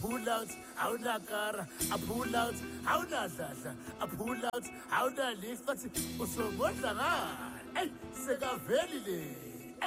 pull out, awunakara, I pull out, awunadladla, I pull out, awunalift, bathi usomodla ngani? Hey, sekaveli le.